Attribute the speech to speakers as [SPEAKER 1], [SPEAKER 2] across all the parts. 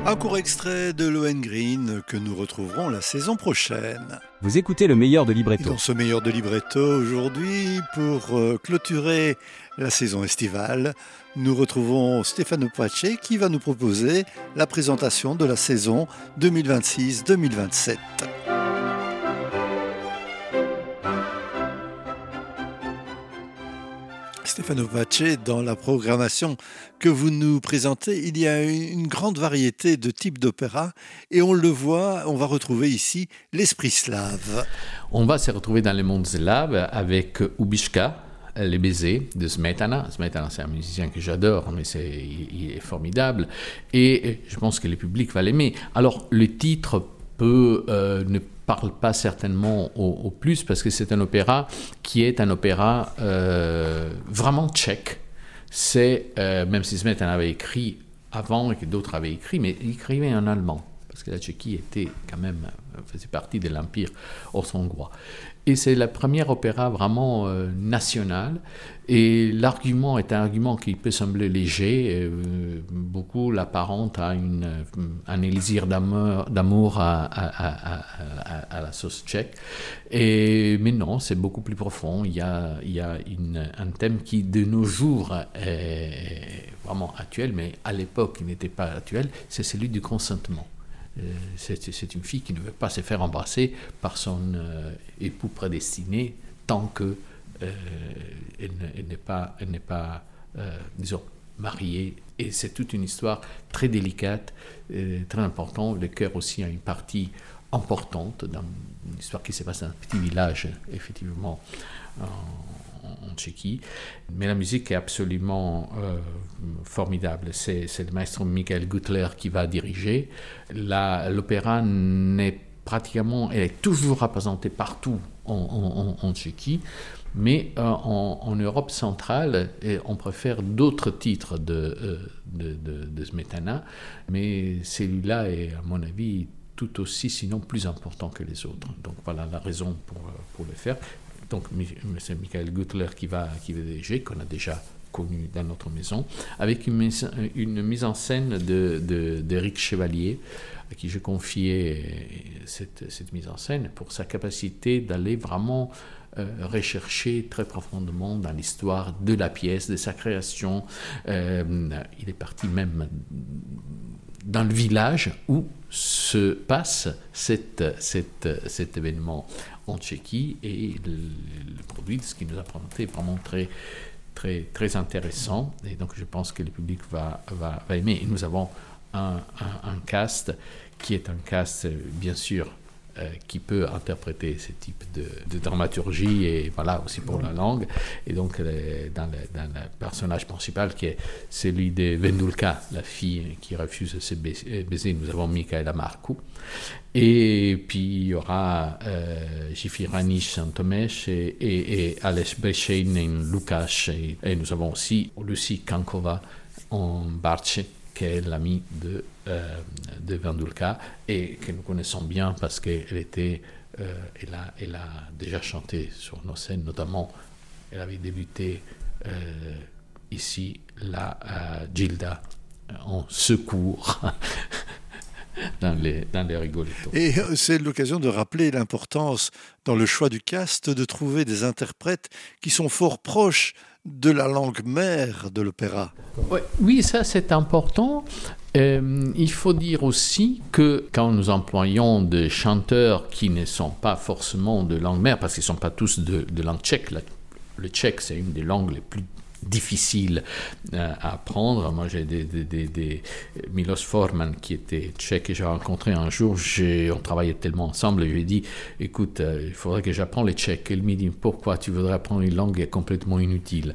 [SPEAKER 1] Un court extrait de Lohengrin que nous retrouverons la saison prochaine.
[SPEAKER 2] Vous écoutez le meilleur de
[SPEAKER 1] Et
[SPEAKER 2] libretto.
[SPEAKER 1] dans ce meilleur de libretto aujourd'hui, pour clôturer la saison estivale, nous retrouvons Stefano Pace qui va nous proposer la présentation de la saison 2026-2027. Stefano Pace, dans la programmation que vous nous présentez, il y a une grande variété de types d'opéra et on le voit, on va retrouver ici l'esprit slave.
[SPEAKER 3] On va se retrouver dans le monde slave avec Ubiška, Les baisers de Smetana. Smetana, c'est un musicien que j'adore, mais il est formidable et je pense que le public va l'aimer. Alors, le titre ne parle pas certainement au plus parce que c'est un opéra qui est un opéra vraiment tchèque. C'est, même si Smetana avait écrit avant et que d'autres avaient écrit, mais il écrivait en allemand parce que la Tchéquie était quand même, faisait partie de l'Empire austro-hongrois. Et c'est le premier opéra vraiment national. Et l'argument est un argument qui peut sembler léger. Beaucoup l'apparentent à un élixir d'amour à la sauce tchèque. Mais non, c'est beaucoup plus profond. Il y a un thème qui, de nos jours, est vraiment actuel, mais à l'époque, il n'était pas actuel. C'est celui du consentement. C'est une fille qui ne veut pas se faire embrasser par son époux prédestiné tant que elle n'est pas disons, mariée. Et c'est toute une histoire très délicate, très importante. Le chœur aussi a une partie importante dans une histoire qui se passe dans un petit village, effectivement, en Tchéquie. Mais la musique est absolument formidable. C'est le maestro Michael Gutler qui va diriger. L'opéra elle est toujours représentée partout en Tchéquie, mais en Europe centrale, on préfère d'autres titres de Smetana, mais celui-là est, à mon avis, tout aussi, sinon plus important que les autres. Donc voilà la raison pour le faire. Donc c'est Michael Gutler qui va diriger, qu'on a déjà connu dans notre maison, avec une mise en scène d'Éric Chevalier, à qui je confiais cette mise en scène pour sa capacité d'aller vraiment rechercher très profondément dans l'histoire de la pièce, de sa création. Il est parti même dans le village où se passe cet événement en Tchéquie, et le produit de ce qu'il nous a présenté est vraiment très, très, très intéressant, et donc je pense que le public va aimer. Et nous avons un cast qui est un cast, bien sûr, qui peut interpréter ce type de dramaturgie, et voilà, aussi pour la langue. Et donc, dans le personnage principal, qui est celui de Vendulka, la fille qui refuse de se baiser, nous avons Michaela Marcu. Et puis, il y aura Jifirani Santomesh et Ales Brechein Lukáš. Et nous avons aussi Lucie Kankova en Barche, qui est l'amie de Vendulka et que nous connaissons bien parce qu'elle a déjà chanté sur nos scènes, notamment elle avait débuté ici la Gilda en secours dans les Rigoletto.
[SPEAKER 1] Et c'est l'occasion de rappeler l'importance dans le choix du cast de trouver des interprètes qui sont fort proches de la langue mère de l'opéra.
[SPEAKER 3] Oui, ça c'est important. Il faut dire aussi que quand nous employons des chanteurs qui ne sont pas forcément de langue mère, parce qu'ils ne sont pas tous de langue tchèque, le tchèque c'est une des langues les plus difficile à apprendre. Moi, j'ai des Milos Forman qui était tchèque que j'ai rencontré un jour. On travaillait tellement ensemble et je lui ai dit, écoute, il faudrait que j'apprenne le tchèque. Il me dit, pourquoi tu voudrais apprendre une langue complètement inutile?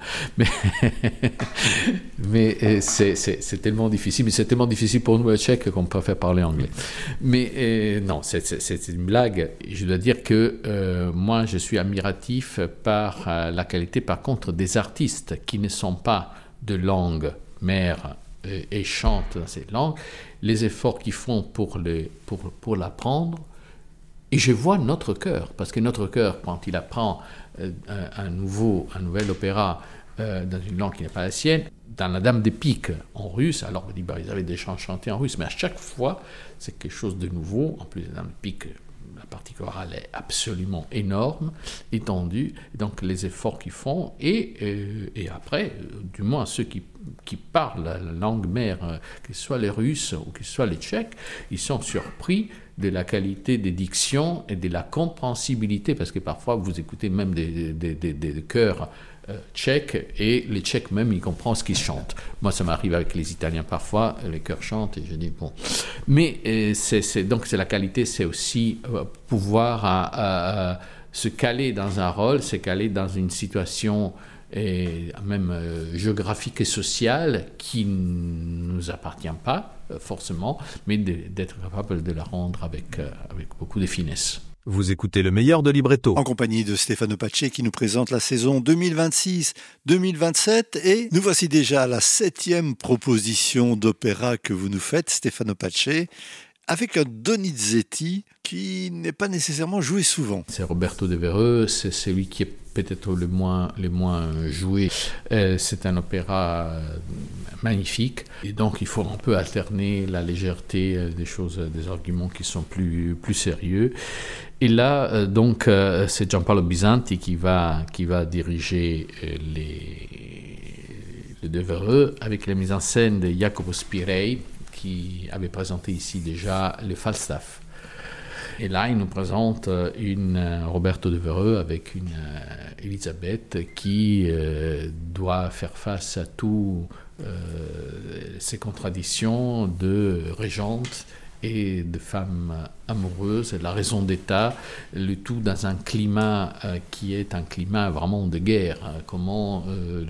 [SPEAKER 3] Mais c'est tellement difficile. Mais c'est tellement difficile pour nous, le tchèque, qu'on préfère parler anglais. Mais non, c'est une blague. Je dois dire que moi, je suis admiratif par la qualité, par contre, des artistes qui ne sont pas de langue mère et chantent dans cette langue, les efforts qu'ils font pour l'apprendre. Et je vois notre chœur, parce que notre chœur, quand il apprend un nouvel opéra dans une langue qui n'est pas la sienne, dans La Dame des Piques en russe, alors on dit ils avaient déjà chanté en russe, mais à chaque fois c'est quelque chose de nouveau. En plus, La Dame des Piques, la partie chorale est absolument énorme, étendue, et donc les efforts qu'ils font, et après, du moins ceux qui parlent la langue mère, que ce soit les Russes ou que ce soit les Tchèques, ils sont surpris de la qualité des dictions et de la compréhensibilité, parce que parfois vous écoutez même des chœurs tchèques, et les Tchèques même, ils comprennent ce qu'ils chantent. Moi, ça m'arrive avec les Italiens parfois, les chœurs chantent, et je dis bon. Mais donc c'est la qualité, c'est aussi pouvoir se caler dans un rôle, se caler dans une situation et même géographique et sociale qui ne nous appartient pas forcément, mais d'être capable de la rendre avec beaucoup de finesse.
[SPEAKER 2] Vous écoutez le meilleur de Libretto.
[SPEAKER 1] En compagnie de Stefano Pace qui nous présente la saison 2026-2027, et nous voici déjà à la 7e proposition d'opéra que vous nous faites, Stefano Pace, avec un Donizetti qui n'est pas nécessairement joué souvent.
[SPEAKER 3] C'est Roberto De Vereux, c'est celui qui est peut-être le moins joué. C'est un opéra magnifique, et donc il faut un peu alterner la légèreté des choses, des arguments qui sont plus sérieux. Et là, donc, c'est Gianpaolo Bisanti qui va diriger le De Vereux, avec la mise en scène de Jacopo Spirei, qui avait présenté ici déjà le Falstaff. Et là, il nous présente Roberto De Vereux avec une Elisabeth qui doit faire face à toutes ces contradictions de régente et de femmes amoureuses, la raison d'État, le tout dans un climat qui est un climat vraiment de guerre. Comment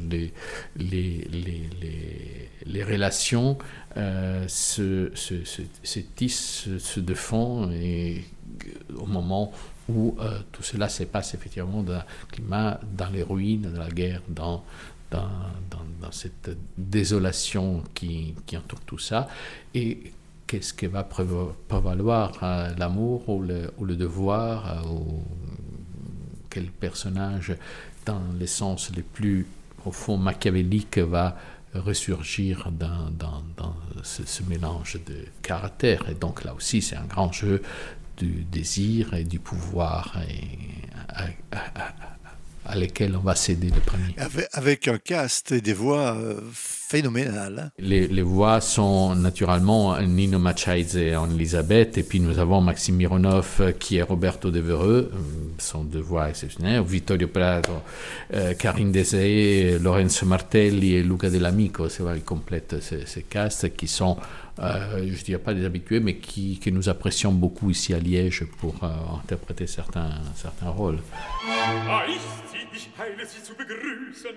[SPEAKER 3] les relations se tissent, se défendent, et au moment où tout cela se passe effectivement dans un climat, dans les ruines de la guerre, dans cette désolation qui entoure tout ça. Et qu'est-ce qui va prévaloir, l'amour ou le devoir, ou quel personnage, dans les sens les plus profonds machiavéliques, va ressurgir dans ce mélange de caractères. Et donc là aussi, c'est un grand jeu du désir et du pouvoir, à lesquels on va céder le premier.
[SPEAKER 1] Avec un cast et des voix phénoménales.
[SPEAKER 3] Les voix sont naturellement Nino Machaidze en Elisabeth, et puis nous avons Maxime Mironov qui est Roberto De Vereux, sont deux voix exceptionnelles, Vittorio Prado, Karine Desé, Lorenzo Martelli et Luca Dell'Amico, c'est vrai, ils complètent ces castes qui sont, je ne dirais pas des habitués, mais que nous apprécions beaucoup ici à Liège pour interpréter certains rôles.
[SPEAKER 4] Ich heile Sie zu begrüßen.